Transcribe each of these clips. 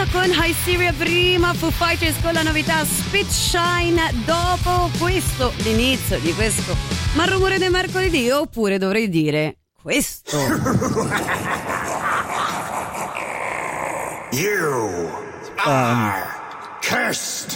Luna con High Syria prima, Foo Fighters con la novità Spit Shine dopo questo, l'inizio di questo Ma rumore del mercoledì, oppure dovrei dire questo. You are cursed.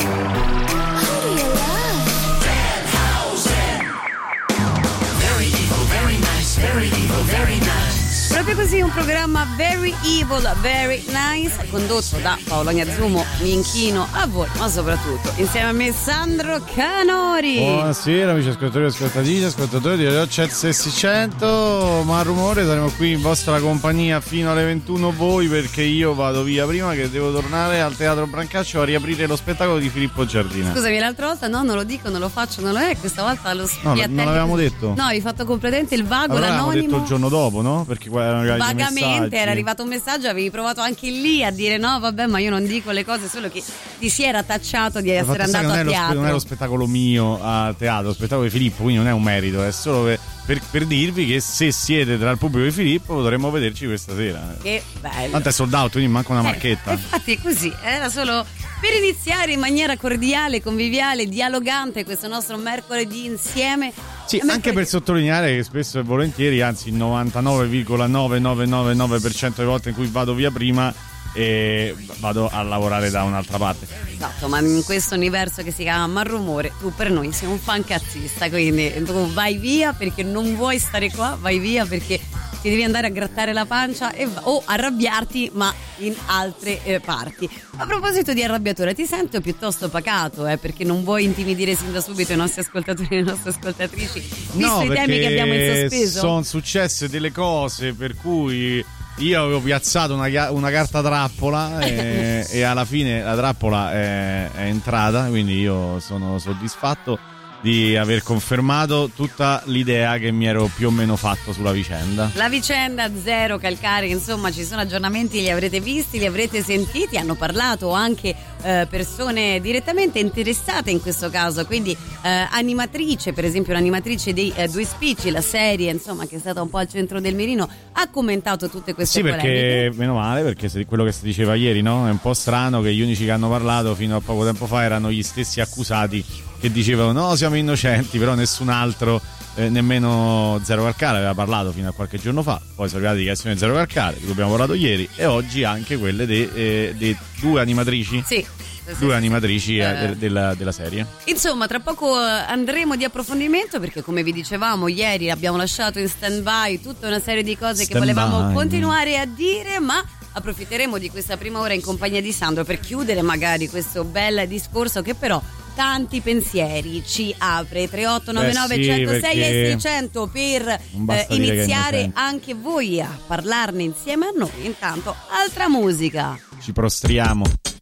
Very evil, very nice, very evil, very nice. Proprio così, un programma very evil, very nice, condotto da Paolo Gnazumo. Mi inchino a voi, ma soprattutto insieme a me Sandro Canori. Buonasera amici ascoltatori di Radio Chat 600. Ma rumore, saremo qui in vostra compagnia fino alle 21 voi, perché io vado via prima che devo tornare al Teatro Brancaccio a riaprire lo spettacolo di Filippo Giardina. Scusami, l'altra volta no, non lo dico, non lo faccio, non lo è, questa volta lo No, non l'avevamo detto. No, hai fatto completamente il vago, allora l'anonimo. l'avevamo detto il giorno dopo, no? Perché qua erano arrivati vagamente era arrivato un messaggio, avevi provato anche lì a dire no vabbè, ma io non dico le cose, solo che ti si era tacciato di essere andato a teatro. Non è lo spettacolo mio a teatro, lo spettacolo di Filippo, quindi non è un merito, è solo per dirvi che se siete tra il pubblico di Filippo potremmo vederci questa sera. Che bello. Tanto è sold out, quindi manca una marchetta. Infatti è così, era solo per iniziare in maniera cordiale, conviviale, dialogante questo nostro mercoledì insieme. Sì, anche per sottolineare che spesso e volentieri, anzi il 99,9999% delle volte in cui vado via prima vado a lavorare da un'altra parte. Esatto, ma in questo universo che si chiama Marrumore tu per noi sei un fan cazzista, quindi tu vai via perché non vuoi stare qua, vai via perché ti devi andare a grattare la pancia o arrabbiarti, ma in altre parti. A proposito di arrabbiatura, ti sento piuttosto pacato, perché non vuoi intimidire sin da subito i nostri ascoltatori e le nostre ascoltatrici, visto i temi che abbiamo in sospeso? Sono successe delle cose per cui io avevo piazzato una carta trappola e alla fine la trappola è entrata, quindi io sono soddisfatto di aver confermato tutta l'idea che mi ero più o meno fatto sulla vicenda. La vicenda zero calcare, insomma ci sono aggiornamenti, li avrete visti, li avrete sentiti, hanno parlato anche persone direttamente interessate in questo caso, quindi animatrice, per esempio l'animatrice dei Due Spicci, la serie insomma che è stata un po' al centro del mirino, ha commentato tutte queste polemiche. Perché meno male, perché quello che si diceva ieri, no? È un po' strano che gli unici che hanno parlato fino a poco tempo fa erano gli stessi accusati che dicevano no, siamo innocenti, però nessun altro, nemmeno Zero Calcare aveva parlato fino a qualche giorno fa. Poi sono arrivate dichiarazioni di Zero Calcare, di cui abbiamo parlato ieri, e oggi anche quelle dei due animatrici. Sì. Due animatrici della serie. Insomma, tra poco andremo di approfondimento, perché come vi dicevamo ieri abbiamo lasciato in stand-by tutta una serie di cose che volevamo continuare a dire, ma approfitteremo di questa prima ora in compagnia di Sandro per chiudere magari questo bel discorso che però tanti pensieri ci apre. 3899 106 e 600 per iniziare anche voi a parlarne insieme a noi. Intanto altra musica. Ci prostriamo.